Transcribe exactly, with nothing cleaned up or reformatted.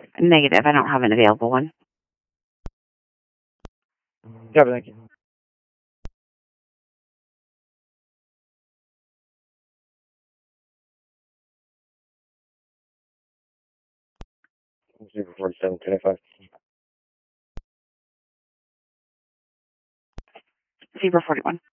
Negative. I don't have an available one. Yeah, thank you. Zebra forty-seven, ten five. Zebra forty-one.